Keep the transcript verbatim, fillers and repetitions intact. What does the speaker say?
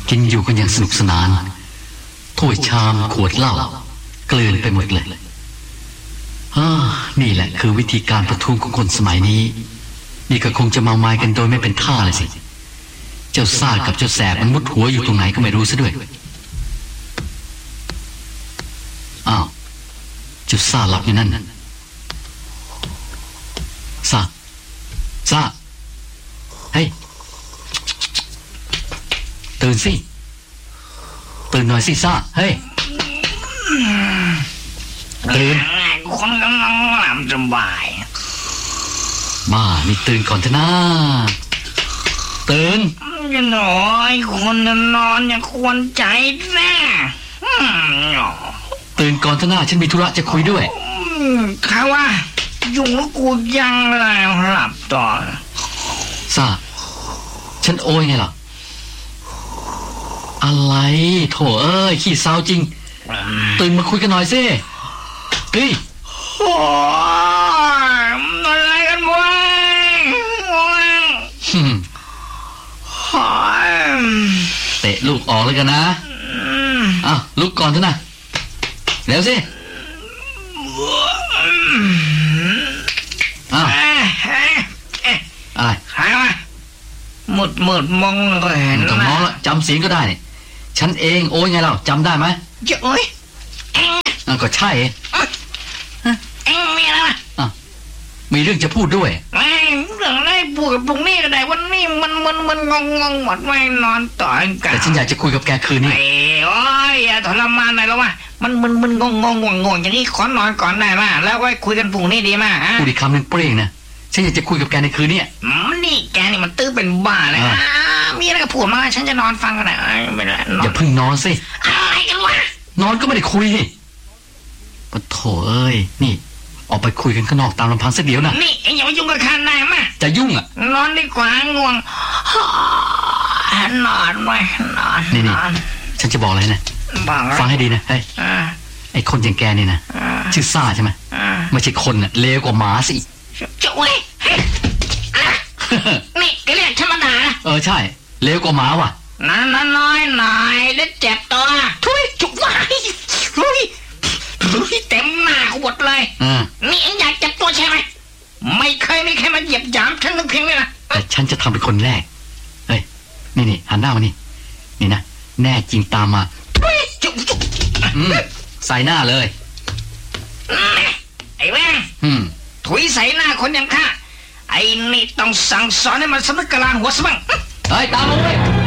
กินอยู่กันอย่างสนุกสนานถ้วยชามขวดเหล้าเกลื่อนไปหมดเลยนี่แหละคือวิธีการประท้วงของคนสมัยนี้นี่ก็คงจะเมาไม้กันโดยไม่เป็นท่าเลยสิเจ้าซ่ากับเจ้าแสบมันมุดหัวอยู่ตรงไหนก็ไม่รู้ซะด้วยอ้าวเจ้าซ่าหลับอยู่นั่นซ่าซ่าเฮ้ยตื่นสิตื่นหน่อยสิซ่าเฮ้ยตื่นคนกำลังหลับสบายบ้านี่ตื่นก่อนเถอะนะตื่นจะหน่อยคนนอนอย่าควรใจแน่ตื่นก่อนเถอะนะฉันมีธุระจะคุยด้วยข้าว่ายุ่งแล้วกูยังแล้วหลับต่อซ่าฉันโอยไงล่ะอะไรโถเอ้ยขี้เศร้าจริงตื่นมาคุยกันหน่อยสิเฮ้ยโอ้ยอะไรกันวะเตะลูกออกเลยกันนะอ้าวลุกก่อนเถอะนะเร็วสิอ้าวอะไรใครวะหมดหมดมองเลยไม่ต้องมองแล้วจำเสียงก็ได้นี่ฉันเองโอ้ยไงเราจำได้ไหมเจ้าโอ้ยเอ็งก็ใช่เอ็งมีอะไรอ่ะมีเรื่องจะพูดด้วยไม่เรื่องอะไรพูดกับพวกนี้ก็ได้วันนี้มันมันมันงงงงหมดไม่นอนต่อกันแต่ฉันอยากจะคุยกับแกคืนนี้โอ้ยอย่าทรมานหน่อยแล้ววะมันมันมันงงงงงงอย่างนี้ขอนอนก่อนได้ไหมแล้วไว้คุยกันพรุ่งนี้ดีมั้ยฮะพูดอีกคำหนึ่งเปรี้ยงนะฉันอยากจะคุยกับแกในคืนนี้มันนี่แกนี่มันตื้อเป็นบ้าเลยมีอะไรก็พูดมาฉันจะนอนฟังกันนะไม่ได้อย่าเพิ่งนอนสิอะไรกันวะนอนก็ไม่ได้คุยปะโถเอ้ยนี่ออกไปคุยกันข้างนอกตามลำพังสักเดี๋ยวนะนี่เอ็งอย่ามายุ่งกับข้าได้มั้ยจะยุ่งอ่ะนอนดีกว่าง่วงนอนไว้นอนนี่นี่ฉันจะบอกอะไรนะฟังให้ดีนะเฮ้ยไอ้คนอย่างแกนี่นะชื่อซ่าใช่ไหมไม่ใช่คนน่ะเลวกว่าหมาสิจะเว้ยนี่แกเรียกธรรมดาเออใช่เลวกว่าหมาว่ะนั่นน้อยหน่อยแล้วเจ็บตัวทุยจุกไว้ทุยทุยเต็มหน้ากูหมดเลยนี่เอ็งอยากเจ็บตัวใช่ไหมไม่เคยไม่เคยมาเหยียบหยามฉันนึกเพียงเลยนะแต่ฉันจะทำเป็นคนแรกเฮ้ยนี่นี่หันหน้ามานี่นี่นะแน่จริงตามมาทุยจุกจุกใส่หน้าเลยไอ้แม่ถุยใส่หน้าคนอย่างข้าไอ้นี่ต้องสั่งสอนให้มันสำนึกกะลาหัวสมั่งเฮ้ยตามมาเว้ย